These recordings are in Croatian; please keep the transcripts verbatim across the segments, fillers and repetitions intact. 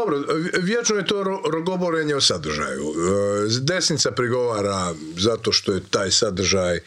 dobro, vječno je to ro- rogoborenje o sadržaju. Desnica prigovara zato što je taj sadržaj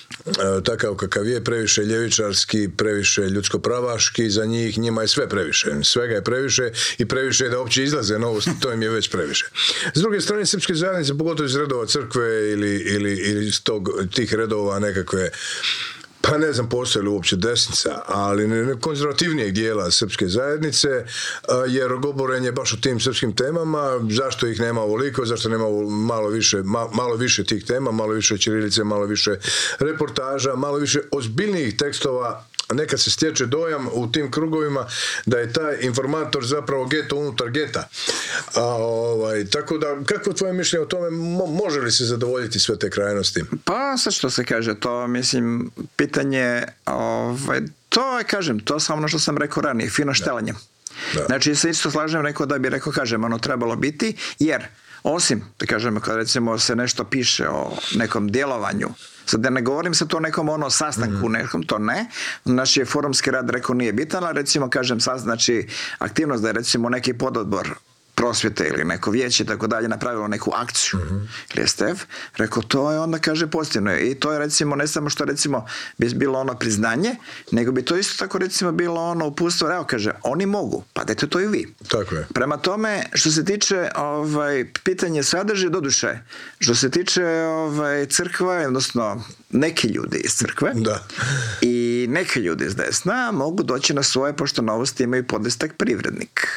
takav kakav je, previše ljevičarski, previše ljudsko-pravaški, za njih, njima je sve previše. Svega je previše i previše je da uopće izlaze novosti, to im je već previše. S druge strane, srpske zajednice, pogotovo iz redova crkve ili, ili, ili iz tog, tih redova nekakve, pa ne znam postoji li uopće desnica, ali konzervativnijeg dijela srpske zajednice je rogoborenje baš o tim srpskim temama. Zašto ih nema ovoliko, zašto nema malo više, malo više tih tema, malo više ćirilice, malo više reportaža, malo više ozbiljnijih tekstova. Nekad se stječe dojam u tim krugovima da je taj informator zapravo geto unutar geta. A, ovaj, tako da, kako je tvoje mišljenje o tome, mo- može li se zadovoljiti sve te krajnosti? Pa, sad što se kaže, to, mislim, pitanje, ovaj, to je, kažem, to samo ono što sam rekao ranije, fino štelanje. Da. Znači, se isto slažem, rekao da bi, rekao, kažem, ono trebalo biti, jer, osim, da kažemo, kad recimo se nešto piše o nekom djelovanju, sad da ne govorim se to o nekom ono sastanku, mm. nekom, to ne. Naš je forumski rad, rekao, nije bitan, ali recimo, kažem, sad, znači, aktivnost da je recimo neki pododbor prosvjete ili neko vijeće i tako dalje napravilo neku akciju mm-hmm. ili S T F, rekao, to je onda, kaže, pozitivno. I to je recimo, ne samo što recimo bi bilo ono priznanje, nego bi to isto tako recimo bilo ono uputstvo, evo, kaže, oni mogu, pa dajte to i vi. Tako je. Prema tome, što se tiče ovaj, pitanje sadrže, doduše, što se tiče ovaj, crkva, odnosno neki ljudi iz crkve da. I neki ljudi iz desna mogu doći na svoje, pošto Novosti imaju podlistak privrednik.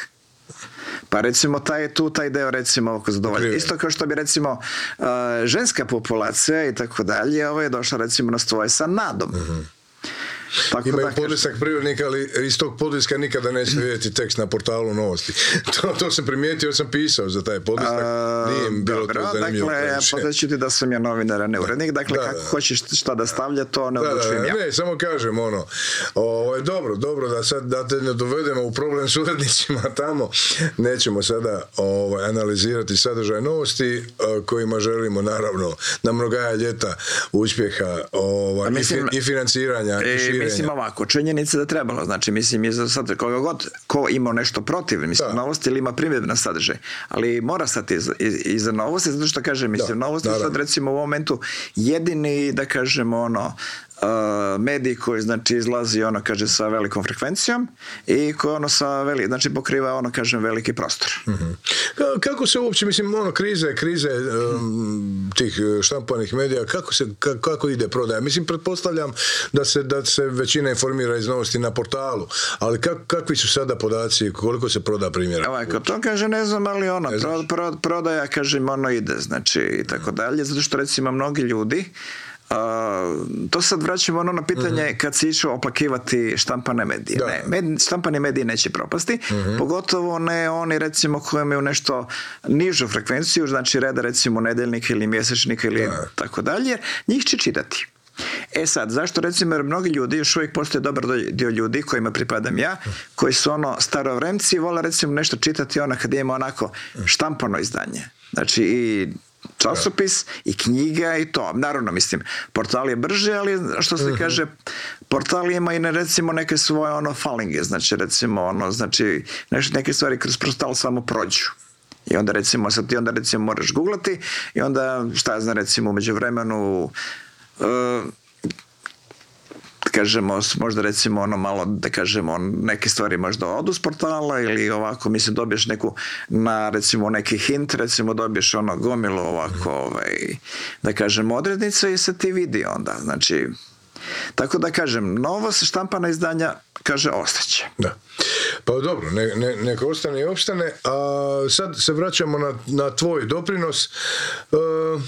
Pa recimo taj je tu taj deo recimo oko zadovolja. Isto kao što bi recimo uh, ženska populacija i tako dalje, ovo je došla recimo na svoje sa nadom. Mm-hmm. Tako imaju da, podlisak privrednika, ali iz tog podliska nikada neće vidjeti tekst na portalu Novosti. To, to sam primijetio, jer sam pisao za taj podlisak. Nije im bilo dobro, to zanimljivo. Dakle, ja podaću ti da sam ja novinar, a ne urednik. Dakle, da, kako da. Hoćeš šta da stavlja, to ne odlučujem ja. Ne, samo kažem ono, ovo je dobro, dobro da sad da te ne dovedemo u problem s urednicima tamo. Nećemo sada ovaj, analizirati sadržaj Novosti, kojima želimo naravno na mnogaja ljeta uspjeha ovaj, mislim, i, fi, i financiranja e, i širenja. Mislim ovako, činjenica da trebalo, znači mislim i za sad koga god ko ima nešto protiv, mislim da. Novosti ili ima primjedbe na sadržaj, ali mora stati iza, iza Novosti, zato što kažem, mislim da, Novosti naravno. Sad recimo u ovom momentu jedini, da kažemo ono, Uh, medij koji znači izlazi ono kaže sa velikom frekvencijom i koji ono sa veli, znači pokriva ono kažem veliki prostor. Mm-hmm. Kako se uopće mislim ono krize krize um, tih štampanih medija kako se kako, kako ide prodaja? Mislim pretpostavljam da se da se većina informira iz Novosti na portalu, ali kak, kakvi su sada podaci, koliko se proda primjera? Ovako, to kaže ne znam, ali ono pro, pro, prodaja kažem ono ide znači i tako dalje, zato što recimo mnogi ljudi Uh, to sad vraćamo ono na pitanje uh-huh. kad si išao oplakivati štampane medije. Da. Ne, med, štampane medije neće propasti, uh-huh. pogotovo ne oni recimo koji imaju nešto nižu frekvenciju, znači reda recimo nedeljnika ili mjesečnika ili da. Tako dalje, jer njih će čitati. E sad, zašto recimo, jer mnogi ljudi, još uvijek postoje dobar dio ljudi kojima pripadam ja, koji su ono starovremci i vole recimo nešto čitati ono kad ima onako štampano izdanje. Znači i časopis i knjiga i to. Naravno, mislim, portal je brže, ali što se uh-huh. kaže, portal ima i ne, recimo neke svoje ono falinge, znači recimo ono, znači nešto, neke stvari kroz portal samo prođu. I onda recimo, sad ti onda recimo moraš googlati i onda šta ja znam recimo u međuvremenu uh, kažemo, možda recimo ono malo, da kažemo, neke stvari možda odu s portala ili ovako, mislim, dobiješ neku, na recimo neki hint, recimo dobiješ ono gomilu ovako, ovaj, da kažem, odrednice i se ti vidi onda, znači, tako da kažem, novo se štampana izdanja, kaže, ostaće. Da. Pa dobro, ne, ne, neka ostane i opstane, a sad se vraćamo na, na tvoj doprinos. Uh,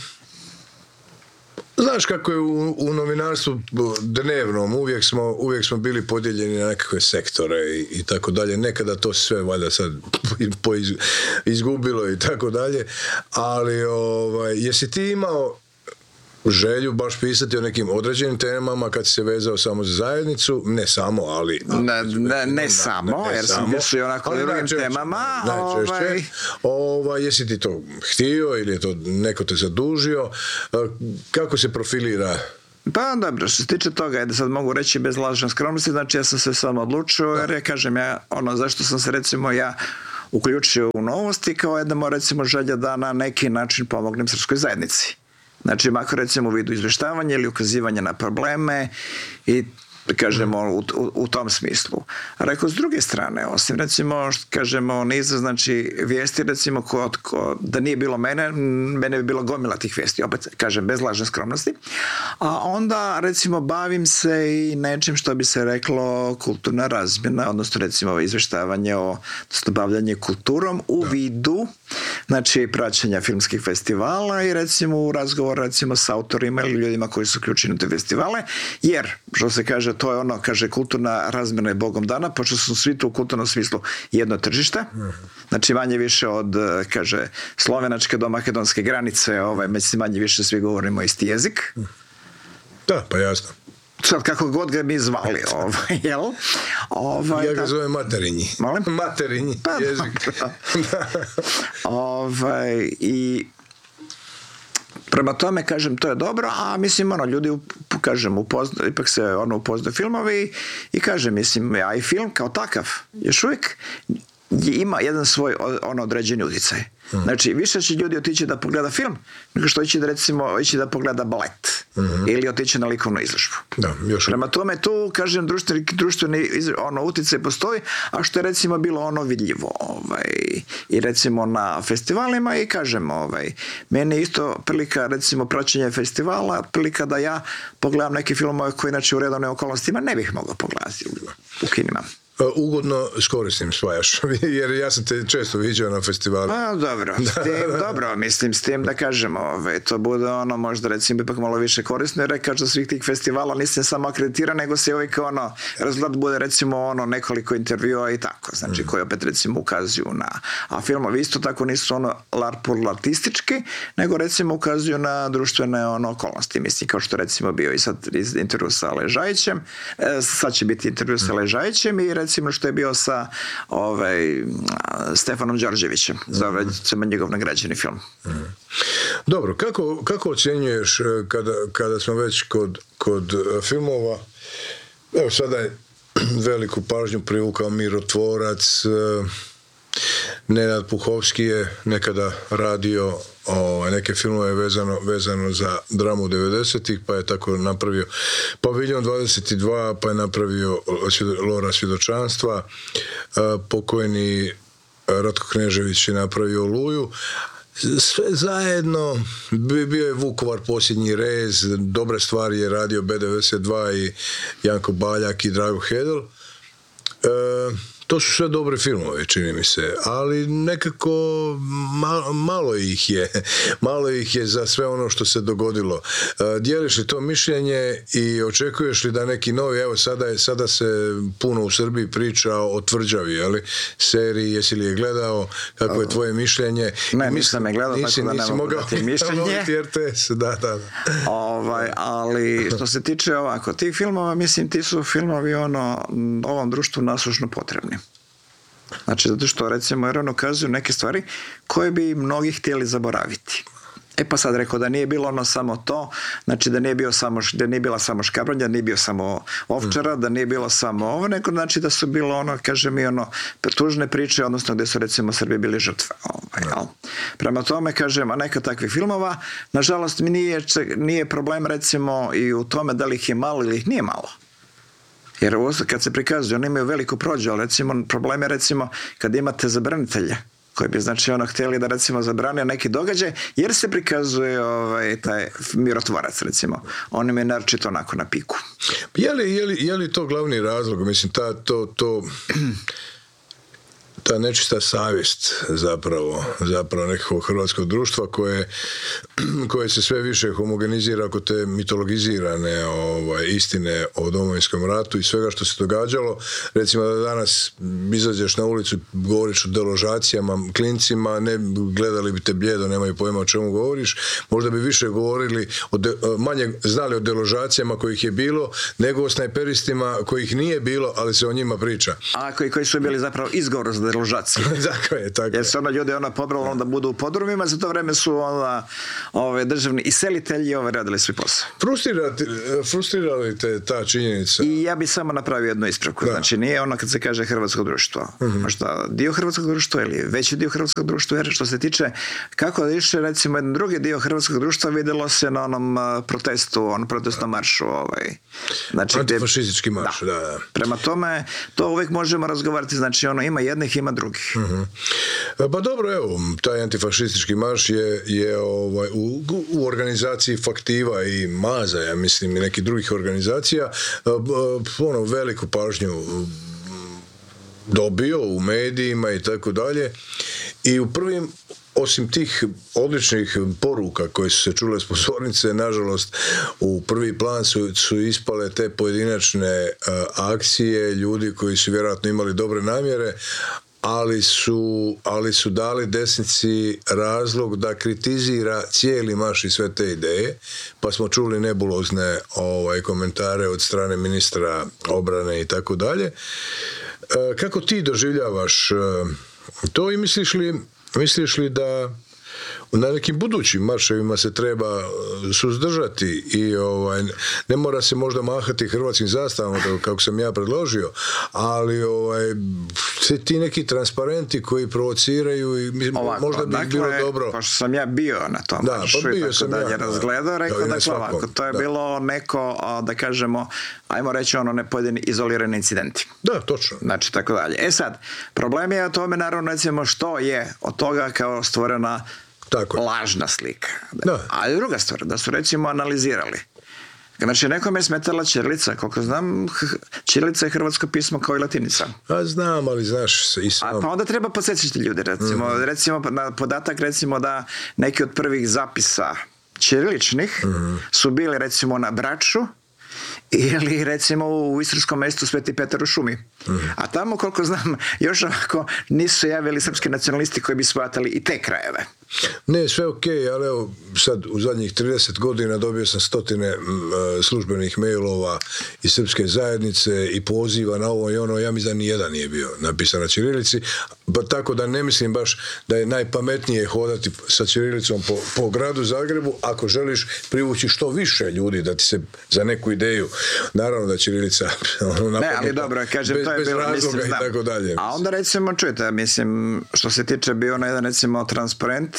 Znaš kako je u, u novinarstvu dnevnom, uvijek smo, uvijek smo bili podijeljeni na nekakve sektore i, i tako dalje. Nekada to sve valjda sad poiz, izgubilo i tako dalje. Ali ovaj, jesi ti imao želju baš pisati o nekim određenim temama kad si se vezao samo za zajednicu? Ne samo, ali... Ne, ne, ne samo, ne, jer sam više i onako u drugim temama. Najčešće. Ovaj... Ovaj, jesi ti to htio ili je to neko te zadužio? Kako se profilira? Pa dobro, što se tiče toga, da sad mogu reći bez lažne skromnosti, znači ja sam se samo odlučio, jer ja kažem ja, ono, zašto sam se recimo ja uključio u Novosti kao jedna, recimo, želja da na neki način pomognem srpskoj zajednici. Znači, makar recimo u vidu izveštavanja ili ukazivanja na probleme i kažemo u, u, u tom smislu. A rekao, s druge strane, osim recimo, kažemo, niza, znači, vijesti, recimo, ko, ko, da nije bilo mene, mene bi bilo gomila tih vijesti, opet, kažem, bez lažne skromnosti. A onda, recimo, bavim se i nečim što bi se reklo kulturna razmjena, odnosno, recimo, izveštavanje o, odnosno, bavljanje kulturom u vidu, znači, praćenja filmskih festivala i, recimo, u razgovor, recimo, s autorima ili ljudima koji su uključeni u te festivale, jer, što se kaže, to je ono, kaže, kulturna razmjena je Bogom dana, pošto su svi tu u kulturnom smislu jedno tržište, znači manje više od, kaže, slovenačke do makedonske granice, ovaj, mislim, manje više svi govorimo isti jezik. Da, pa jasno. Sad, kako god ga mi zvali, ovaj, jel? Ovaj, ja ga zovem materinji. Molim? Materinji pa, jezik. ovaj, i prema tome, kažem, to je dobro, a mislim, ono, ljudi, kažem, upozna, ipak se ono upoznaju filmovi i kažem, mislim, ja i film kao takav, još uvijek ima jedan svoj ono određeni utjecaj. Znači, više će ljudi otići da pogleda film nego što ići da, recimo, ići da pogleda balet mm-hmm. ili otići na likovnu izložbu. Da, još prema tome, tu, kažem, društveni, društveni ono, utjecaj postoji, a što je, recimo, bilo ono vidljivo ovaj, i, recimo, na festivalima i, kažem, ovaj, meni je isto prilika, recimo, praćenje festivala, prilika da ja pogledam neke filmove koje, inače, u redovnim okolnostima ne bih mogao pogledati u, u kinima. Ugodno s korisnim svajaš, jer ja sam te često viđao na festivalu. Pa dobro, s tim, dobro, mislim, s tim da kažemo, ove, to bude ono možda recimo ipak malo više korisno, jer rekaš da svih tih festivala nisam samo akreditiran, nego se uvijek ono, rezultat bude recimo ono nekoliko intervjua i tako, znači mm. koji opet recimo ukazuju na, a filmovi isto tako nisu ono larpurlartistički, nego recimo ukazuju na društvene ono okolnosti, mislim, kao što recimo bio i sad intervju sa Ležajićem, e, sad će biti intervju sa Ležajićem i recimo što je bio sa ovaj, Stefanom Đorđevićem, zove se njegov nagrađeni film. Mm. Dobro, kako, kako ocjenjuješ kada, kada smo već kod, kod filmova, evo sada je veliku pažnju privukao Mirotvorac, Nenad Puhovski je nekada radio o, neke filmove vezano, vezano za dramu devedesetih, pa je tako napravio Paviljon dvadeset dva, pa je napravio Lora svjedočanstva, pokojni Ratko Knežević je napravio Oluju. Sve zajedno, bio je Vukovar posljednji rez, dobre stvari je radio B devedeset dva i Janko Baljak i Drago Hedel. E, to su sve dobre filmove, čini mi se, ali nekako malo, malo ih je, malo ih je za sve ono što se dogodilo. E, dijeliš li to mišljenje i očekuješ li da neki novi, evo sada, je, sada se puno u Srbiji priča o Tvrđavi, ali seriji, jesi li je gledao, kako je tvoje mišljenje? Ne, nisam je gledao, nisi, tako da ne mogu dati mišljenje. R T S, da, da, da. Ovaj, ali što se tiče ovako, tih filmova, mislim, ti su filmovi ono, ovom društvu nasušno potrebni. Znači, zato što, recimo, jer on ukazuju neke stvari koje bi mnogi htjeli zaboraviti. E pa sad rekao da nije bilo ono samo to, znači da nije, bio samo, da nije bila samo Škabrnja, da nije bio samo Ovčara, da nije bilo samo ovo, nego znači da su bilo ono, kaže mi, ono, tužne priče, odnosno gdje su recimo Srbi bili žrtve. Ovaj, jel? Prema tome, kažem, a neka takvih filmova, nažalost mi nije, nije problem recimo i u tome da li ih je malo ili ih nije malo. Jer kad se prikazuju, oni imaju veliku prođu, ali recimo, problem je recimo kad imate zabranitelje, koji bi znači ono htjeli da recimo zabranio neki događaj, jer se prikazuje ovaj, taj Mirotvorac recimo. On im je naročito onako na piku. Je li, je li, je li to glavni razlog? Mislim, ta, to, to, ta nečista savjest zapravo, zapravo nekog hrvatskog društva koje, koje se sve više homogenizira oko te mitologizirane ovaj, istine o Domovinskom ratu i svega što se događalo. Recimo da danas izađeš na ulicu, govoriš o deložacijama, klincima, ne gledali bi te bljedo, nemaju pojma o čemu govoriš, možda bi više govorili, o de, manje znali o deložacijama kojih je bilo, nego o snajperistima kojih nije bilo, ali se o njima priča. A koji, koji su bili zapravo izgovor za deložacije. Tako je, tako je. Jer se ono ljudi ono pobralo onda budu u podrumima, za to vreme su onda ove, državni iselitelji ove, radili svoj posao. Frustrirali te ta činjenica? I ja bi samo napravio jednu ispravku. Da. Znači nije ono kad se kaže hrvatsko društvo. Mm-hmm. Možda dio hrvatskog društva ili veći dio hrvatskog društva, jer što se tiče kako da išće recimo jedan drugi dio hrvatskog društva vidjelo se na onom uh, protestu, onom protestnom maršu. Ovaj. Znači, antifašistički marš, da. da, da. Prema tome, to uvijek možemo razgovarati, znači ono ima jednih, ima drugih. Mm-hmm. Pa dobro, evo, taj antifašistički marš je, je ovaj, u, u organizaciji Faktiva i Maza, ja mislim, i nekih drugih organizacija, ono, veliku pažnju dobio u medijima i tako dalje. I u prvim, osim tih odličnih poruka koje su se čule s pozornice, nažalost, u prvi plan su, su ispale te pojedinačne uh, akcije ljudi koji su vjerojatno imali dobre namjere, ali su, ali su dali desnici razlog da kritizira cijeli marš i sve te ideje, pa smo čuli nebulozne ovaj, komentare od strane ministra obrane i tako dalje. Kako ti doživljavaš to i misliš li, misliš li da na nekim budućim marševima se treba suzdržati i ovaj, ne mora se možda mahati hrvatskim zastavama kako sam ja predložio, ali ovaj, ti neki transparenti koji provociraju i ovako, možda bi dakle, bilo dobro. Pošto sam ja bio na tom da, maršu pa bio i sam tako dalje ja, razgledao, rekao da, dakle ovako, to je da. bilo neko, da kažemo, ajmo reći ono ne pojedini izolirani incidenti. Da, točno. Znači, tako dalje. E sad, problem je o tome, naravno, recimo, što je od toga kao stvorena tako lažna slika. Da. Ali druga stvar, da su recimo analizirali. Znači, nekom je smetala ćirilica, koliko znam, ćirilica je hrvatsko pismo kao i latinica. A znam, ali znaš i sam. A pa onda treba podsjećati ljudi, recimo, mm-hmm. recimo na podatak, recimo da neki od prvih zapisa ćiriličnih mm-hmm. su bili recimo na Braču, ili recimo u istarskom mjestu Sveti Petar u šumi. Mm. A tamo, koliko znam, još ovako nisu javili srpski nacionalisti koji bi shvatali i te krajeve. Ne, sve ok, ali evo sad u zadnjih trideset godina dobio sam stotine m, službenih mailova iz srpske zajednice i poziva na ovo i ono, ja mislim da nijedan nije bio napisan na ćirilici, pa tako da ne mislim baš da je najpametnije hodati sa ćirilicom po, po gradu Zagrebu ako želiš privući što više ljudi da ti se za neku ideju, naravno da ćirilica ono, ne, ali dobro, kažem, bez, to je bez bilo, razloga mislim, i tako dalje. A onda recimo, čujte, mislim, što se tiče bio na jedan recimo transparent,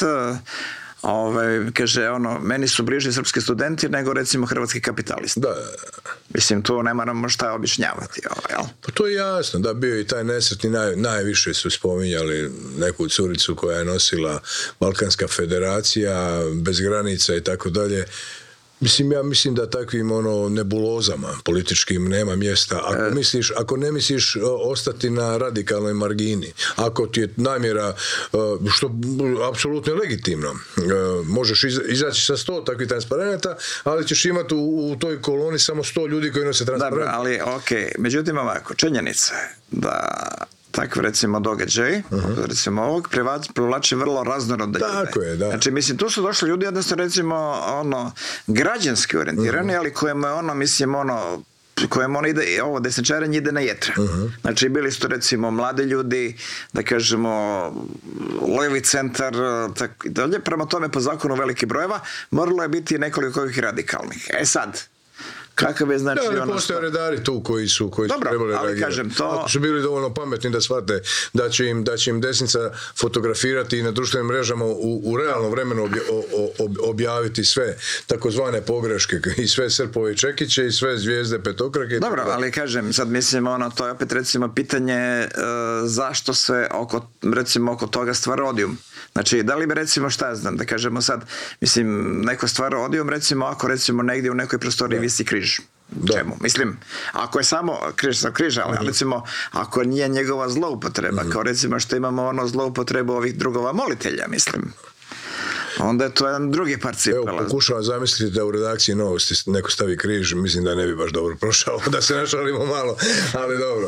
Ove, kaže, ono, meni su bliži srpski studenti nego recimo hrvatski kapitalisti. Da. Mislim, tu ne moramo šta objašnjavati. Ovaj, jel? Pa to je jasno, da bio i taj nesretni, naj, najviše su spominjali neku curicu koja je nosila Balkanska federacija, bez granica i tako dalje. Mislim, ja mislim da takvim ono nebulozama političkim nema mjesta. Ako, e... misliš, ako ne misliš ostati na radikalnoj margini, ako ti je namjera, što apsolutno je legitimno, možeš izaći sa sto takvih transparenata, ali ćeš imati u, u toj koloni samo sto ljudi koji nose transparent. Dobro, ali ok, međutim ovako, činjenica je da takve recimo događaj, uh-huh. recimo ovog, privlači vrlo raznorodne ljude. Tako je, da. Znači, mislim, tu su došli ljudi jednostavno recimo ono, građanski orijentirani, uh-huh. ali kojima je ono, mislim, ono, kojem ono ide, ovo desničarenje ide na jetra. Uh-huh. Znači, bili su to recimo mladi ljudi, da kažemo, levi centar, tako i dalje. Prema tome, po zakonu velikih brojeva, moralo je biti nekoliko ovih radikalnih. E sad, kakav je znači da, ne postoje redari tu koji su koji Dobro, su trebali reagirati. Kažem, to... Ako su bili dovoljno pametni da shvate da će im, da će im desnica fotografirati i na društvenim mrežama u, u realnom vremenu obje, o, o, objaviti sve takozvane pogreške i sve srpove i čekiće i sve zvijezde petokrake. Dobro, ali kažem, sad mislim, ono, to je opet recimo pitanje uh, zašto se oko, recimo, oko toga stvara odijum. Znači, da li bi recimo, šta ja znam, da kažemo sad, mislim, neko stvara odijum, recimo, ako recimo negdje u nekoj prostoriji visi križ. Čemu? Mislim, ako je samo križ sa križa, ali uh-huh. recimo, ako nije njegova zloupotreba, uh-huh. kao recimo što imamo ono zloupotrebu ovih drugova molitelja, mislim. onda je to jedan drugi par cipela. Evo, pokušavam zamisliti da u redakciji Novosti neko stavi križ, mislim da ne bi baš dobro prošao, da se našalimo malo, ali dobro.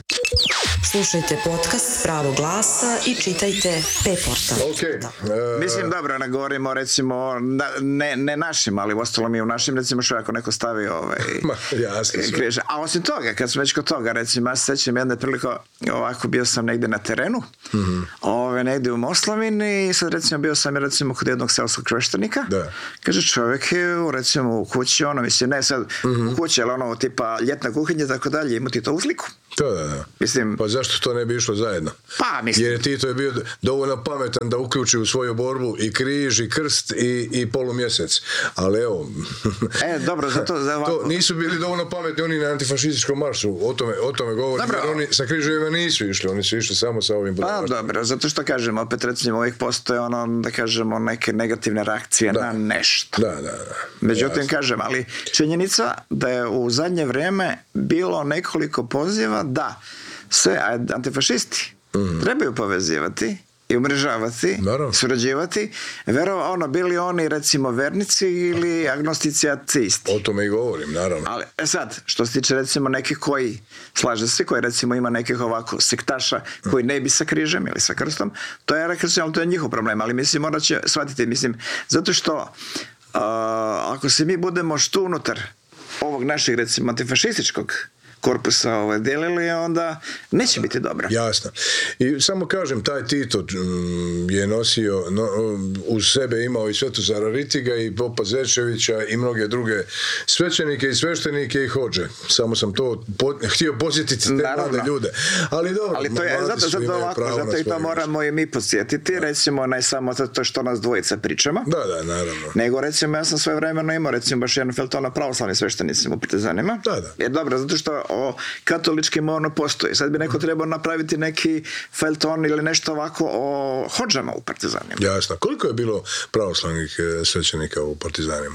Slušajte podcast Pravog glasa i čitajte P-portal. Okay. Uh, Mislim, dobro, ne govorimo recimo, ne, ne našim, ali ostalo mi u našim, recimo što ako neko stavi ovaj, Ma, jasno. Križ. A osim toga, kad sam već kod toga, recimo, ja se sećam jedne priliko, ovako bio sam negde na terenu, mm-hmm. ove, negde u Moslavini i sad recimo bio sam recimo kod jednog seoskog sveštenika. Da. Kaže, čovjek je recimo u kući, ono, mislim, ne sad mm-hmm. u kući, ali ono, tipa ljetna kuhinja, tako dalje, imati to u sliku. Da, da, da. Mislim, pa zašto to ne bi išlo zajedno? Pa, mislim. Jer Tito je bio dovoljno pametan da uključi u svoju borbu i križ, i krst, i, i polumjesec. Ali evo... E, dobro, zato... Za to nisu bili dovoljno pametni oni na antifašističkom maršu. O tome, o tome govorim. Jer oni sa križevima nisu išli. Oni su išli samo sa ovim... Pa, dobro, zato što kažem, opet recimo uvijek postoje ono, da kažemo, neke negativne reakcije da. na nešto. Da, da, da. Međutim, jasno. Kažem, ali činjenica da je u zadnje vrijeme bilo nekoliko poziva da sve antifašisti mm. trebaju povezivati i umrežavati, naravno. Surađivati, vero, ono, bili oni recimo vernici ili agnostici ateisti. O tome i govorim, naravno. Ali sad, što se tiče recimo nekih koji, slaže se, koji recimo ima nekih ovako sektaša koji ne bi sa križem ili sa krstom, to je, rekao sam, ali to je njihov problem, ali mislim, morat će shvatiti, mislim, zato što uh, ako se mi budemo što unutar ovog našeg recimo antifašističkog korpusa ovaj, delili, onda neće biti dobro. Jasno. I samo kažem, taj Tito je nosio, no, uz sebe imao i Svetozara Ritiga i Popa Zečevića i mnoge druge svećenike i sveštenike i hodže. Samo sam to po, htio posjetiti te mlade ljude. Ali dobro, ali to je, zato, zato, ovako, zato i to moramo i mi podsjetiti, da. Recimo, ne samo to što nas dvojica pričamo, da, da, naravno. Nego, recimo, ja sam svoje vremeno imao, recimo, baš jedan feltona pravoslavnim sveštenicima u Partizanima. Da, da. Jer dobro, zato što o katoličkim ono postoji. Sad bi neko trebao napraviti neki felton ili nešto ovako o hodžama u Partizanima. Jasno. Koliko je bilo pravoslavnih svećenika u Partizanima?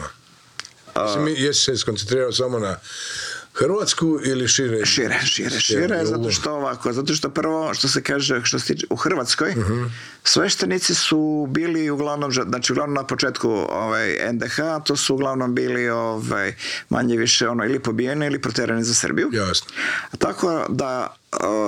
Uh, Jesi se skoncentrirao samo na Hrvatsku ili šire? Šire, šire, šire, zato što ovako, zato što prvo, što se kaže, što se tiče, u Hrvatskoj, uh-huh. sveštenici su bili uglavnom, znači uglavnom na početku ovaj, en de ha, to su uglavnom bili ovaj, manje više ono, ili pobijeni ili proterani za Srbiju. Jasno. Tako da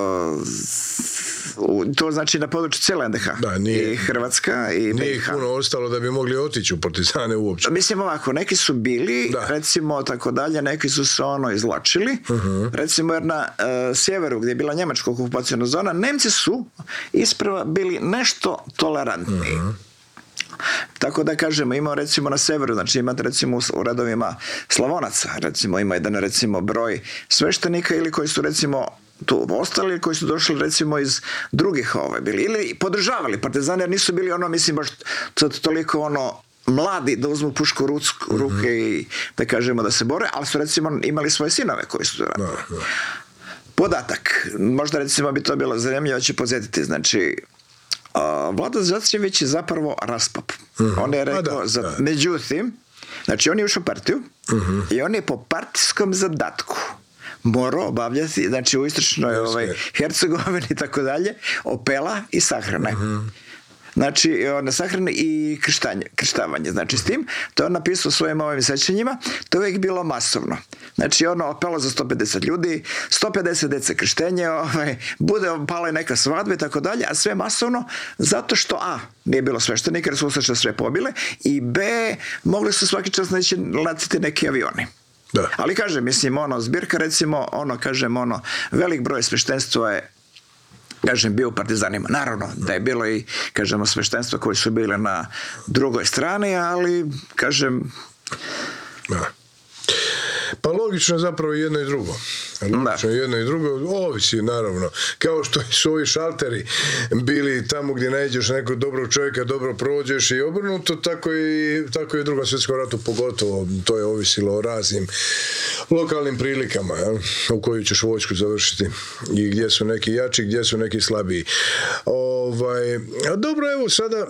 Uh, to znači na području cijela en de ha. Da, nije, i Hrvatska i nije ih puno ostalo da bi mogli otići u partizane uopće. Mislim ovako, neki su bili, da. Recimo tako dalje, neki su se ono izvlačili. Uh-huh. Recimo jer na uh, sjeveru gdje je bila njemačka okupacijona zona, Nemci su isprava bili nešto tolerantniji. Uh-huh. Tako da kažemo, ima recimo na severu, znači imate recimo u redovima Slavonaca, recimo ima jedan recimo broj sveštenika ili koji su recimo tu ostali, koji su došli recimo iz drugih ovaj, bili, ili podržavali partizane, jer nisu bili ono, mislim, baš toliko ono mladi da uzmu pušku u ruke mm-hmm. i da kažemo da se bore, ali su recimo imali svoje sinove koji su radili. No, no. Podatak, možda recimo bi to bilo zanimljivo, će podsjetiti, znači Uh, Vlado Zečević je zapravo raspop. Uh-huh. On je rekao, da, za, da. Međutim, znači on je ušao u partiju uh-huh. i on je po partijskom zadatku morao obavljati, znači u istočnoj ovaj, Hercegovini i tako dalje, opela i sahrane. Uh-huh. Znači, na sahrane i krštanje, krštavanje. Znači, s tim, to je on napisao svojim ovim sećanjima, to je uvijek bilo masovno. Znači, ono opelo za sto pedeset ljudi, sto pedeset dece krštenje, ovaj, bude pala i neka svadba i tako dalje, a sve masovno, zato što A, nije bilo sveštenika, jer su ustaše sve pobile, i B, mogli su svaki čas neće laciti neki avioni. Da. Ali kažem, mislim, ono, zbirka, recimo, ono, kažem, ono, velik broj sveštenstva je kažem, bio u partizanima. Naravno, da je bilo i, kažemo, sveštenstva koji su bile na drugoj strani, ali, kažem... Da. Pa logično je zapravo jedno i drugo. Logično je jedno i drugo. Ovisi, naravno. Kao što su ovi šalteri bili tamo gdje nađeš nekog dobrog čovjeka, dobro prođeš i obrnuto, tako i, tako i u Drugom svjetskom ratu pogotovo. To je ovisilo o raznim lokalnim prilikama, ja, u koju ćeš vojsku završiti i gdje su neki jači, gdje su neki slabiji. Ovaj, a dobro, evo sada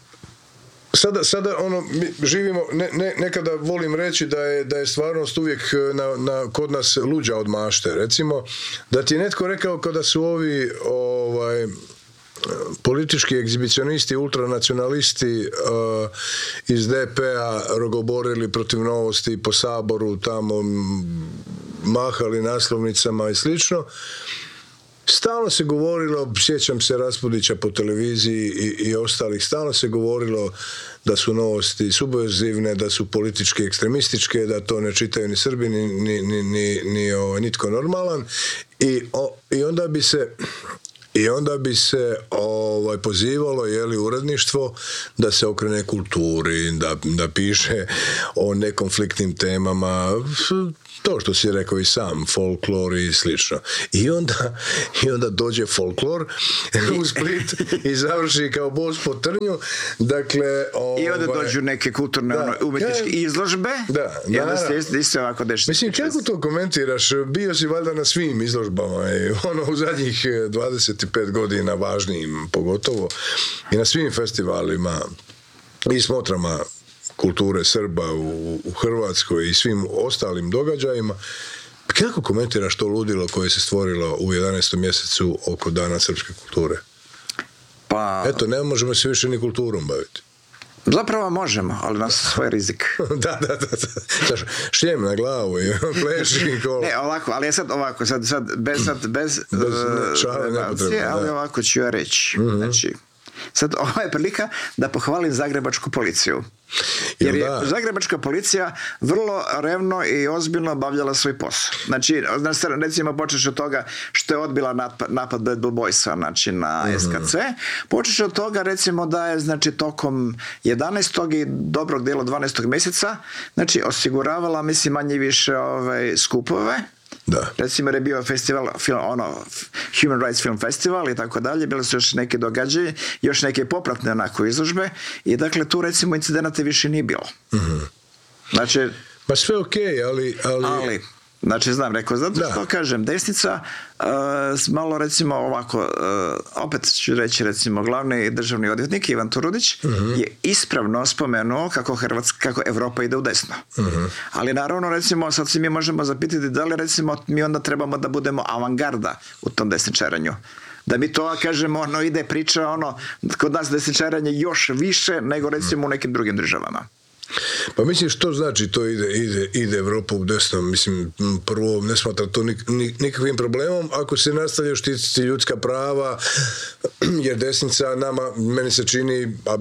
Sada, sada ono, mi živimo, ne, ne, nekada volim reći da je, da je stvarnost uvijek na, na, kod nas luđa od mašte. Recimo, da ti je netko rekao kada su ovi ovaj, politički egzibicionisti, ultranacionalisti uh, iz D P-a rogoborili protiv Novosti po Saboru, tamo mahali naslovnicama i slično. Stalno se govorilo, sjećam se Raspudića po televiziji i, i ostalih, stalno se govorilo da su Novosti subverzivne, da su politički ekstremističke, da to ne čitaju ni Srbi, ni, ni, ni, ni, ni o, nitko normalan. I, o, i onda bi se... I onda bi se ovaj, pozivalo jeli, uredništvo da se okrene kulturi, da, da piše o nekonfliktnim temama, to što si rekao i sam, folklor i slično. I onda, i onda dođe folklor u Split i završi kao bos po trnju. Dakle, ovaj, i onda dođu neke kulturne da, ono, umjetničke ja, izložbe da, i onda se isto ovako dešava. Mislim, kako to komentiraš? Bio si valjda na svim izložbama i ono u zadnjih dvadeset pet godina važnijim pogotovo i na svim festivalima i smotrama kulture Srba u, u Hrvatskoj i svim ostalim događajima. Kako komentiraš to ludilo koje se stvorilo u jedanaestom mjesecu oko Dana srpske kulture? Pa... Eto, ne možemo se više ni kulturom baviti. Zapravo možemo, ali na svoj rizik. da, da, da. da. Šljem na glavu i pleši i kolo. Ne, ovako, ali je sad ovako, sad, sad bez, sad, bez, bez uh, čave nepotrebno. Ali ovako ću ja reći. Mm-hmm. Znači, sad ovo je prilika da pohvalim zagrebačku policiju. Jer je zagrebačka policija vrlo revno i ozbiljno obavljala svoj posao. Znači, recimo počeš od toga što je odbila napad, napad Bad Blue Boysa, znači na S K C. Počeš od toga recimo da je znači tokom jedanaestog i dobrog dijela dvanaestog mjeseca znači osiguravala mislim manje više ovaj, skupove. Da. Recimo jer je bio festival film, ono, Human Rights Film Festival i tako dalje, bile su još neke događaje, još neke popratne onako izložbe i dakle tu recimo incidenata više nije bilo. Mm-hmm. Znači... Pa sve okej, okay, ali, ali... ali... Znači, znam, rekao, zato što da. kažem, desnica, uh, malo recimo ovako, uh, opet ću reći recimo, glavni državni odvjetnik Ivan Turudić uh-huh. je ispravno spomenuo kako Hrvatska, kako Evropa ide u desno. Uh-huh. Ali naravno, recimo, sad si mi možemo zapitati da li recimo mi onda trebamo da budemo avangarda u tom desničaranju. Da mi to, kažemo, ono, ide priča, ono, kod nas desničaranje još više nego recimo u nekim drugim državama. Pa mislim što znači to ide, ide, ide Evropa u desno, mislim prvo ne smatra to nik, nikakvim problemom ako se nastavlja štititi ljudska prava jer desnica nama, meni se čini, a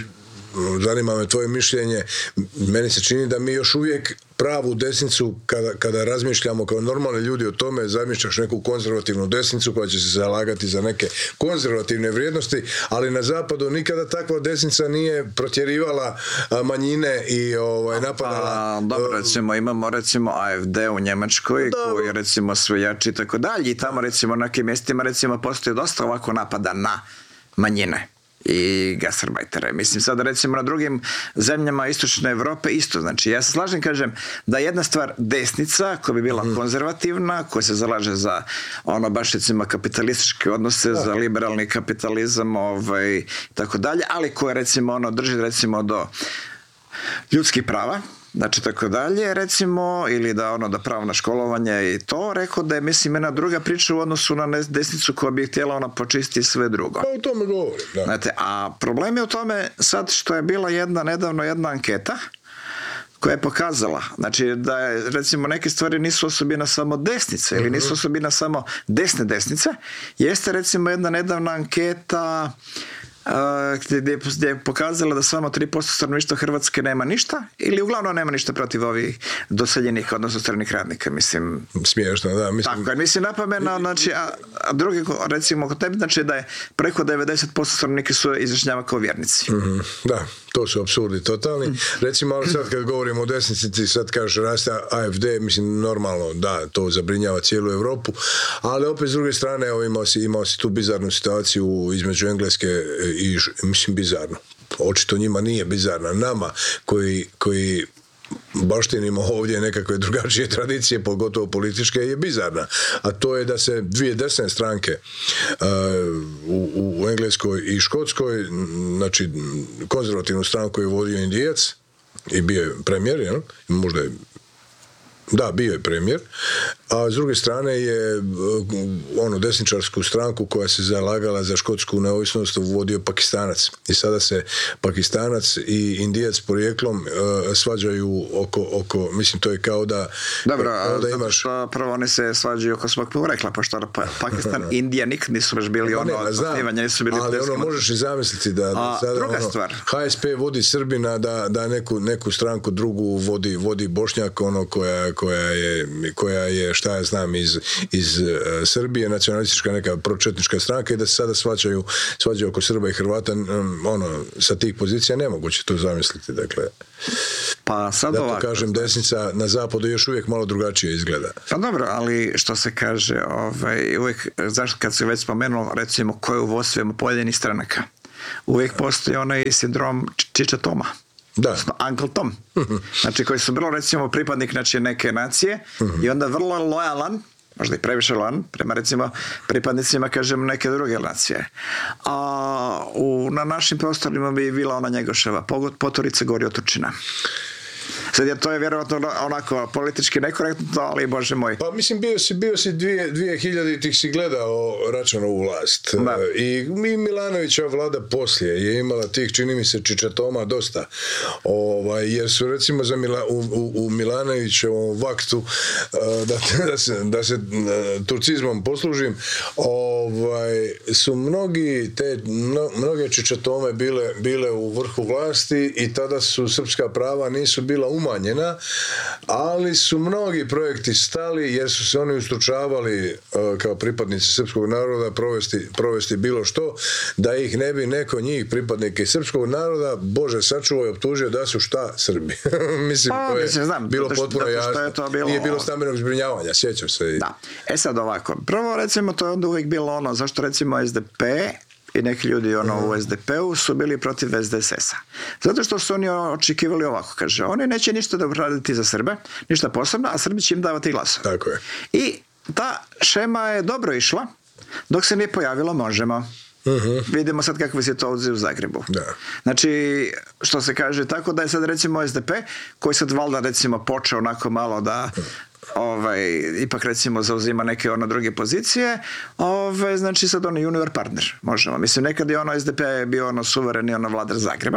zanima me tvoje mišljenje, meni se čini da mi još uvijek pravu desnicu kada, kada razmišljamo kao normalni ljudi o tome, zamišljaš neku konzervativnu desnicu koja će se zalagati za neke konzervativne vrijednosti, ali na zapadu nikada takva desnica nije protjerivala manjine i ovaj, napadala. Pa, dobro, recimo imamo recimo A F D u Njemačkoj da, koji recimo sve jači i tako dalje i tamo recimo na nekim mjestima recimo postoji dosta ovako napada na manjine i gastarbajtere. Mislim sad recimo na drugim zemljama istočne Evrope isto. Znači ja se slažem, kažem, da jedna stvar desnica koja bi bila mm. konzervativna, koja se zalaže za ono baš recimo kapitalističke odnose, da. za liberalni kapitalizam ovaj, tako dalje, ali koja recimo ono drži recimo do ljudskih prava, znači tako dalje, recimo, ili da ono da pravo na školovanje i to, rekao da je, mislim, jedna druga priča u odnosu na desnicu koja bi htjela ona počistiti sve drugo. Pa o tome govorim, da. Znate, a problem je u tome sad što je bila jedna, nedavno jedna anketa koja je pokazala, znači da je, recimo, neke stvari nisu osobina samo desnice, ili nisu osobina samo desne desnice, jeste recimo jedna nedavna anketa Uh, gdje, gdje je pokazala da samo tri posto stanovništva Hrvatske nema ništa ili uglavnom nema ništa protiv ovih doseljenih, odnosno stranih radnika, mislim. Smiješno, da. Mislim... Tako, mislim napomena, znači, a, a drugi, recimo, kod tebi, znači da je preko devedeset posto stanovnika su izjašnjava kao vjernici. Mm-hmm. Da, to su apsurdi totalni. Mm. Recimo, ali sad kad govorimo o desnici, ti sad kažeš raste A F D, mislim, normalno, da, to zabrinjava cijelu Europu, ali opet s druge strane, evo, imao si, imao si tu bizarnu situaciju između Engleske i, mislim, bizarno. Očito njima nije bizarna. Nama koji, koji baštinimo ovdje nekakve drugačije tradicije, pogotovo političke, je bizarna. A to je da se dvije desne stranke uh, u, u Engleskoj i Škotskoj, znači konzervativnu stranku je vodio Indijac i bio je premijer, jel? Možda je Da, bio je premijer, a s druge strane je ono desničarsku stranku koja se zalagala za škotsku neovisnost vodio Pakistanac. I sada se Pakistanac i Indijac porijeklom uh, svađaju oko, oko, mislim, to je kao da... Dobro, kao da imaš... što prvo oni se svađaju oko svog porekla, pošto Pakistan i Indija nikad nisu baš bili ono osnivanje, nisu bili... Ali ono, možeš i zamisliti da, da a, sada druga ono, stvar. H S P vodi Srbina, da, da neku, neku stranku drugu vodi, vodi Bošnjak, ono koja koja je, koja je šta ja znam iz, iz uh, Srbije, nacionalistička neka pročetnička stranka i da se sada svađaju, svađaju oko Srba i Hrvata, um, ono, sa tih pozicija nemoguće to zamisliti, dakle. Pa sad da to ovako, kažem, desnica na zapadu još uvijek malo drugačije izgleda. Pa dobro, ali što se kaže, ovaj, uvijek, zašto kad se već spomenuo, recimo, ko je u vodstvima pojedinih stranaka, uvijek postoji onaj sindrom Čiča Toma. Da. Uncle Tom. Znači, koji su bilo, recimo, pripadnik znači, neke nacije i onda vrlo lojalan, možda i previše lojalan, prema, recimo, pripadnicima, kažem, neke druge nacije. A u, na našim prostorima bi bila ona Njegoševa Potorica Gori od Turčina. Sad je to je vjerovatno onako politički nekorektno, ali bože moj. Pa mislim, bio si, bio si dvije, dvije hiljaditih si gledao Račanovu vlast. Da. I mi Milanovića vlada poslije je imala tih, čini mi se, čičatoma dosta. Ovaj, jer su recimo za Mila, u, u, u Milanovićevom vaktu, da, da se, da se turcizmom poslužim, ovaj, su mnogi te, mno, mnoge čičatome bile, bile u vrhu vlasti i tada su srpska prava nisu bila umanjena, ali su mnogi projekti stali jer su se oni ustručavali uh, kao pripadnici srpskog naroda provesti, provesti bilo što, da ih ne bi neko njih pripadnike srpskog naroda, Bože sačuvaj, optužio da su šta Srbi. Mislim, pa, to je mislim, znam, bilo zato, potpuno zato jasno. Je to bilo... Nije bilo stambenog zbrinjavanja, sjećam se. Da. E sad ovako, prvo recimo to je onda uvijek bilo ono, zašto recimo S D P i neki ljudi ono mm. u S D P-u su bili protiv S D S S-a. Zato što su oni očekivali ovako, kaže, oni neće ništa da uraditi za Srbe, ništa posebno, a Srbi će im davati glasove. Tako je. I ta šema je dobro išla, dok se nije pojavilo Možemo. Uh-huh. Vidimo sad kakve situacije u Zagrebu. Da. Znači, što se kaže, tako da je sad recimo S D P, koji sad valjda recimo počeo onako malo da ovaj, ipak recimo zauzima neke ono druge pozicije, ovaj, znači sad ono junior partner, možemo. Mislim, nekad je ono S D P bio ono suvereni ono vladar Zagreba,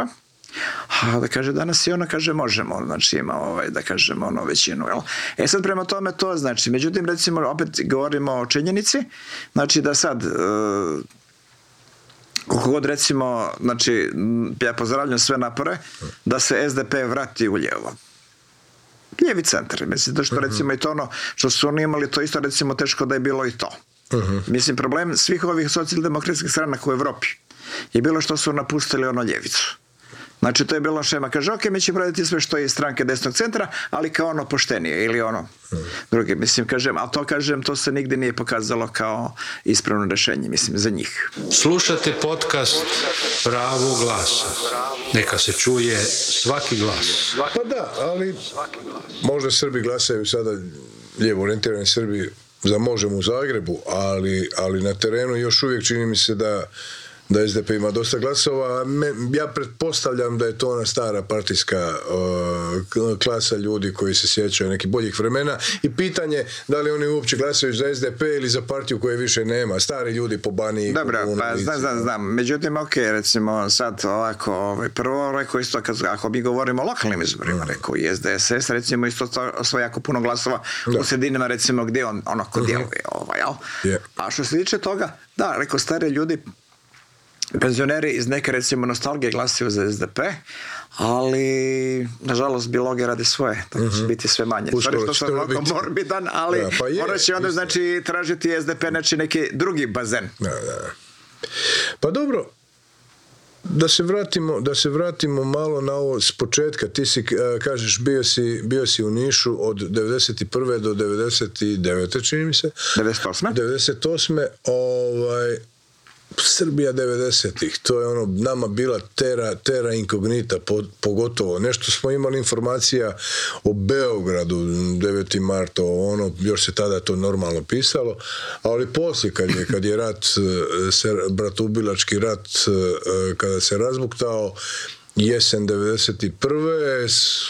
a da kaže danas i ona kaže Možemo, znači ima ovaj, da kažemo ono većinu, jel? E sad prema tome to znači, međutim recimo opet govorimo o činjenici, znači da sad uh, koliko god recimo, znači ja pozdravljam sve napore da se S D P vrati u lijevo. Lijevi centar, mislim, da što uh-huh. recimo i to ono, što su oni imali to isto recimo teško da je bilo i to. Uh-huh. Mislim, problem svih ovih socijaldemokratskih stranaka u Evropi je bilo što su napustili ono ljevicu. Znači, to je bilo šema, kaže, ok, mi ćemo raditi sve što je iz stranke desnog centra, ali kao ono poštenije ili ono hmm. druge, mislim, kažem, a to kažem, to se nigdje nije pokazalo kao ispravno rješenje, mislim, za njih. Slušate podcast Pravo glasa. Neka se čuje svaki glas. Pa da, ali možda Srbi glasaju sada, lijevo orijentirani Srbi, za Možemo u Zagrebu, ali, ali na terenu još uvijek čini mi se da da S D P ima dosta glasova. Ja pretpostavljam da je to ona stara partijska uh, klasa ljudi koji se sjećaju nekih boljih vremena i pitanje da li oni uopće glasaju za S D P ili za partiju koje više nema. Stari ljudi po Baniji. Dobro, pa znam, znam, znam. Međutim, ok, recimo sad ovako, ovaj, prvo rekao isto, kad, ako mi govorimo o lokalnim izborima, mm. rekao i S D S S, recimo isto osvoja jako puno glasova da. U sredinama, recimo gdje on ono kod mm-hmm. djeluje. Ovaj, yeah. A što se tiče toga, da, rekao, stari ljudi penzioneri iz neke recimo nostalgije glasaju za S D P, ali nažalost biologija radi svoje, tako će mm-hmm. biti sve manje. Stvari što sam ovako morbidan, ali ja, pa je, morat će onda znači tražiti S D P znači neki drugi bazen. Da, da. Pa dobro, da se vratimo, da se vratimo malo na ovo s početka. Ti si, kažeš, bio si, bio si u Nišu od devedeset prve do devedeset devete čini mi se. devedeset osme devedeset osme Ovaj, Srbija devedesetih, to je ono nama bila terra, terra incognita, pogotovo. Nešto smo imali informacija o Beogradu, deveti marta, ono, još se tada to normalno pisalo, ali poslije kad je, kad je rat, bratoubilački rat, kada se razbuktao, jesen devedeset prve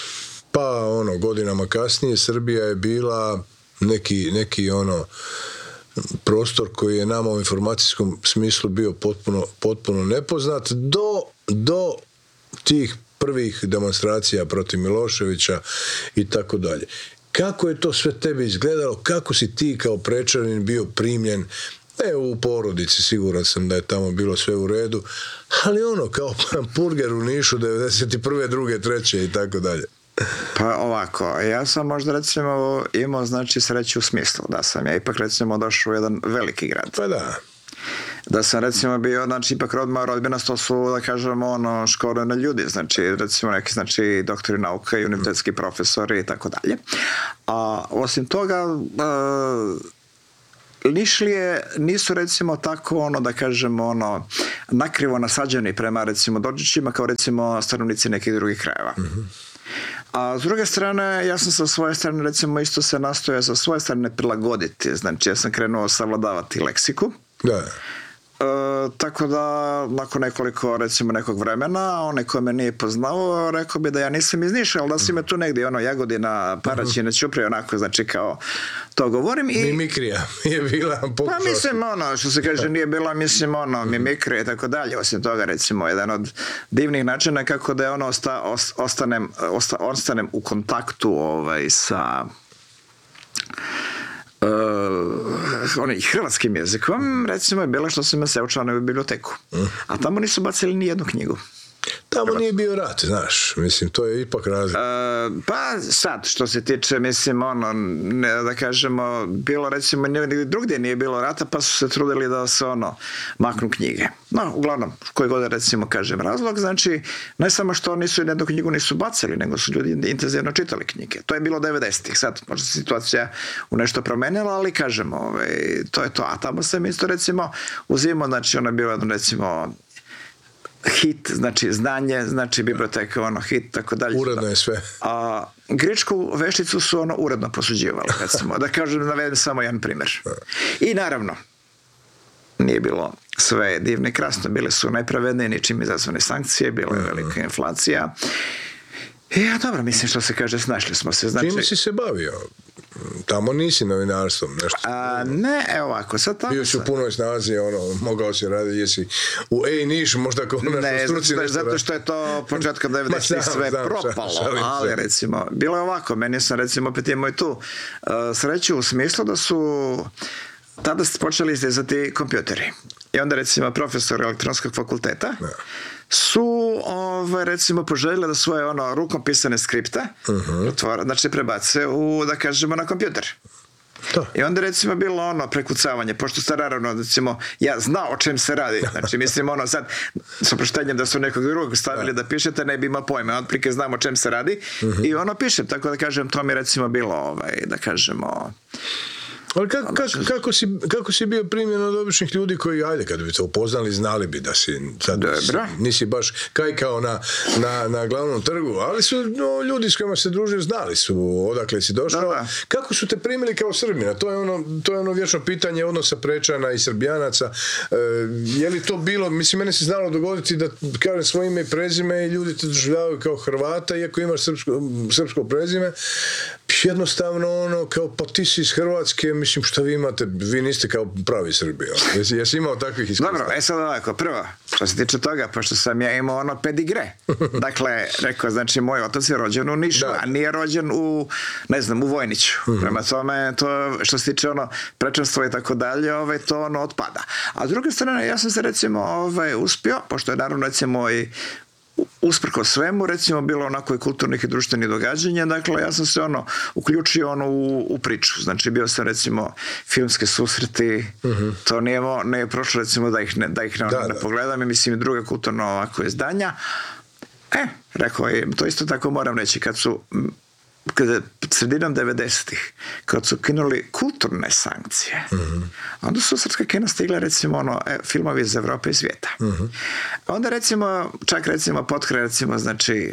pa ono, godinama kasnije Srbija je bila neki, neki ono prostor koji je nama u informacijskom smislu bio potpuno, potpuno nepoznat do, do tih prvih demonstracija protiv Miloševića i tako dalje. Kako je to sve tebi izgledalo? Kako si ti kao Prečanin bio primljen? Ne u porodici, siguran sam da je tamo bilo sve u redu, ali ono kao hamburger u Nišu devedeset prve, druge, treće i tako dalje. Pa ovako, ja sam možda recimo imao znači sreću u smislu da sam ja ipak recimo došao u jedan veliki grad. Pa da. Da sam recimo bio, znači ipak rodma rodbina, to su da kažemo ono školene ljudi, znači recimo neki znači doktori nauka i univerzitetski profesori i tako dalje. A osim toga uh, Nišlije nisu recimo tako ono da kažemo ono nakrivo nasađeni prema recimo Dođićima kao recimo stanovnici nekih drugih krajeva. Mm-hmm. A s druge strane, ja sam sa svoje strane recimo isto se nastojao sa svoje strane prilagoditi, znači ja sam krenuo savladavati leksiku. Da. E, tako da nakon nekoliko recimo nekog vremena onaj ko me nije poznao rekao bi da ja nisam iz Niša, ali da si me tu negdje ono Jagodina, Paraćin, Ćuprije onako znači kao to govorim i mimikrija je bila pokušao. Pa mislim ono što se kaže nije bila mislim ono mimikrija i tako dalje, osim toga recimo jedan od divnih načina kako da je ono osta, ostanem, osta, ostanem u kontaktu ovaj sa Uh, onaj hrvatskim jezikom recimo je bilo što sam se učao na biblioteku, a tamo nisu bacili ni jednu knjigu. Tamo nije bio rat, znaš, mislim, to je ipak razlika. Uh, pa sad, što se tiče, mislim, ono, ne, da kažemo, bilo recimo, drugdje nije bilo rata, pa su se trudili da se, ono, maknu knjige. No, uglavnom, koji god recimo, kažem, razlog, znači, ne samo što nisu jednu knjigu nisu bacili, nego su ljudi intenzivno čitali knjige. To je bilo devedesetih, sad možda se situacija u nešto promenila, ali kažemo, ovaj, to je to. A tamo sam isto, recimo, uzimo, znači, ono je bilo, recimo, hit, znači znanje, znači biblioteka, ono hit, tako dalje. Uredno je sve. A grčku vešticu su ono uredno posuđivali, recimo. Da kažem, navedem samo jedan primjer. I naravno, nije bilo sve divno i krasno, bile su najpravednije, ničim izazvane sankcije, bila je velika inflacija. I ja dobro, mislim što se kaže, snašli smo se. Znači, čime si se bavio? Tamo nisi novinarstvom, nešto? A, ne, evo ovako, sad tamo... Bio si u punoj snazi, ono, mogao si raditi, jesi u Ej Niš, možda kao nešto ne, struci zato, nešto... zato što je to početka devedesetih sve znam, propalo, šalim, ali recimo, bilo je ovako, meni sam recimo opet imao i tu uh, sreću u smislu da su tada počeli izdizati kompjuteri. I onda recimo profesor elektronskog fakulteta ne. su ovaj, recimo poželjeli da svoje ono rukom pisane skripte uh-huh. otvora, znači prebace u, da kažemo, na kompjuter. To. I onda recimo bilo ono prekucavanje, pošto ste naravno recimo ja znao o čem se radi, znači mislim ono sad s oproštenjem da su nekog drugog stavili da, da pišete, ne bi imao pojma, otprilike znam o čem se radi uh-huh. i ono pišem, tako da kažem to mi recimo bilo ovaj, da kažemo. Ali kako, kako, kako, si, kako si bio primljen od običnih ljudi koji, ajde, kad bi te upoznali, znali bi da si sad nisi baš kajkao na, na, na glavnom trgu, ali su no, ljudi s kojima se družio znali su odakle si došao. Da, da. Kako su te primili kao Srbina? To je ono, to je ono vječno pitanje odnosa Prečana i Srbijanaca. E, je li to bilo, mislim, mene se znalo dogoditi da kažem svoje ime i prezime i ljudi te doživljavaju kao Hrvata, iako imaš srpsko, srpsko prezime. Jednostavno ono, kao pa ti si iz Hrvatske, mislim što vi imate, vi niste kao pravi Srbi. Jesi, jesi imao takvih iskustva? Dobro, e sad ovako, prvo, što se tiče toga, pošto sam ja imao ono pedigre. Dakle, rekao, znači moj otac je rođen u Nišu, da. a nije rođen u, ne znam, u Vojniću. Mm-hmm. Prema tome, to što se tiče ono prečanstvo i tako dalje, ovaj, to ono otpada. A s druge strane, ja sam se recimo ovaj, uspio, pošto je naravno recimo i usprko svemu, recimo bilo onako i kulturnih i društvenih događanja, dakle ja sam se ono uključio ono u, u priču, znači bio sam recimo filmske susreti, uh-huh. to nije, nije prošlo recimo da ih ne, da ih ne, da, ne da. pogledam i mislim i druga kulturno ovako izdanja. E, rekao je, to isto tako moram reći, kad su kada sredinom devedesetih, kad su kinuli kulturne sankcije, uh-huh. onda su srpska kina stigla recimo ono, e, filmovi iz Evrope i svijeta. Uh-huh. Onda recimo, čak recimo potkraj recimo, znači